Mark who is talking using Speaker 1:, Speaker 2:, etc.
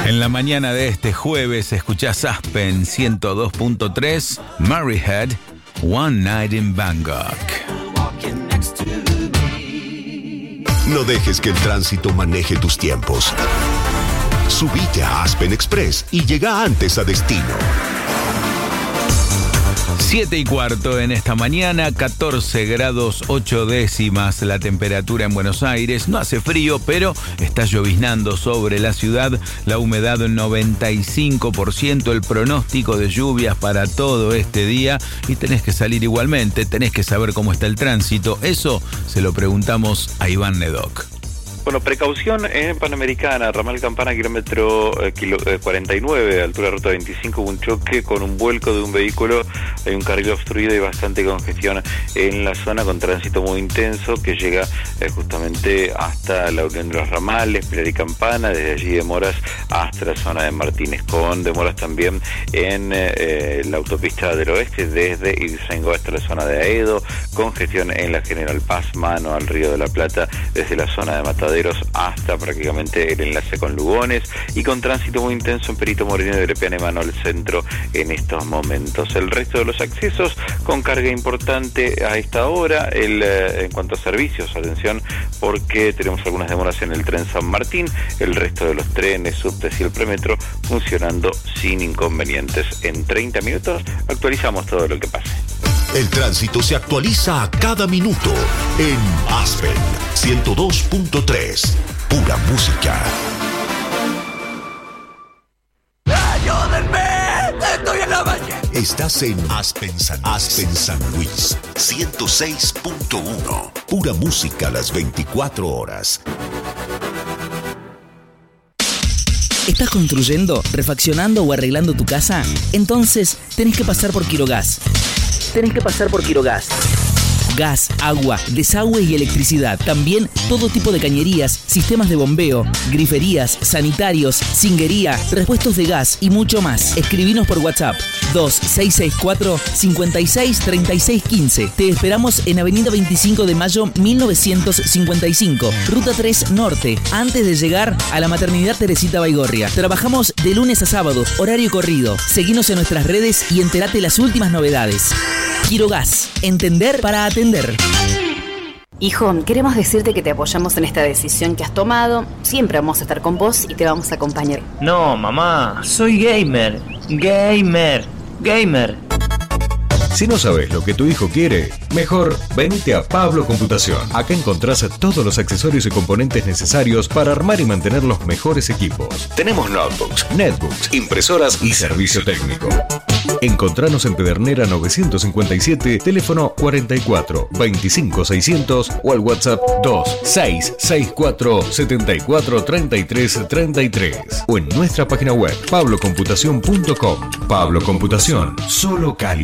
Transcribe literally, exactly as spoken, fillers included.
Speaker 1: En la mañana de este jueves escuchás Aspen ciento dos punto tres, Maryhead, One Night in Bangkok.
Speaker 2: No dejes que el tránsito maneje tus tiempos. Subite a Aspen Express y llega antes a destino.
Speaker 1: Siete y cuarto en esta mañana, catorce grados ocho décimas la temperatura en Buenos Aires. No hace frío, pero está lloviznando sobre la ciudad. La humedad noventa y cinco por ciento, el pronóstico de lluvias para todo este día. Y tenés que salir igualmente, tenés que saber cómo está el tránsito. Eso se lo preguntamos a Iván Nedoc.
Speaker 3: Bueno, precaución en Panamericana, ramal Campana, kilómetro eh, kilo, eh, cuarenta y nueve, altura ruta veinticinco, hubo un choque con un vuelco de un vehículo, hay un carril obstruido y bastante congestión en la zona con tránsito muy intenso que llega eh, justamente hasta la unión de los ramales, Pilar y Campana, desde allí demoras hasta la zona de Martínez, con demoras también en eh, la autopista del oeste, desde Ituzaingó hasta la zona de Aedo, congestión en la General Paz, mano al Río de la Plata, desde la zona de Mataderos hasta prácticamente el enlace con Lugones, y con tránsito muy intenso en Perito Moreno de Lepeana y Mano al centro en estos momentos. El resto de los accesos con carga importante a esta hora. El, eh, en cuanto a servicios, atención, porque tenemos algunas demoras en el tren San Martín, el resto de los trenes, subtes y el premetro funcionando sin inconvenientes. En treinta minutos actualizamos todo lo que pase.
Speaker 2: El tránsito se actualiza a cada minuto en Aspen ciento dos punto tres. Pura música.
Speaker 4: ¡Ayúdenme! ¡Estoy en la valle!
Speaker 2: Estás en Aspen San, Aspen San Luis ciento seis punto uno. Pura música a las veinticuatro horas.
Speaker 5: ¿Estás construyendo, refaccionando o arreglando tu casa? Entonces tenés que pasar por Quirogas. Tenés que pasar por Quirogas. Gas, agua, desagüe y electricidad. También todo tipo de cañerías, sistemas de bombeo, griferías, sanitarios, cinguería, repuestos de gas y mucho más. Escribinos por WhatsApp dos seis seis cuatro, cinco seis, tres seis uno cinco. Te esperamos en Avenida veinticinco de Mayo mil novecientos cincuenta y cinco, Ruta tres Norte, antes de llegar a la Maternidad Teresita Baigorria. Trabajamos de lunes a sábado, horario corrido. Seguinos en nuestras redes y entérate las últimas novedades. Quirogas, entender para atender.
Speaker 6: Hijo, queremos decirte que te apoyamos en esta decisión que has tomado. Siempre vamos a estar con vos y te vamos a acompañar.
Speaker 7: No, mamá, soy gamer. Gamer. Gamer.
Speaker 8: Si no sabes lo que tu hijo quiere, mejor venite a Pablo Computación. Acá encontrás todos los accesorios y componentes necesarios para armar y mantener los mejores equipos. Tenemos notebooks, netbooks, impresoras y servicio técnico. Encontranos en Pedernera novecientos cincuenta y siete, teléfono cuarenta y cuatro, veinticinco seiscientos o al WhatsApp dos seis seis cuatro, setenta y cuatro, treinta y tres, treinta y tres o en nuestra página web pablo computación punto com. Pablo Computación, solo calidad.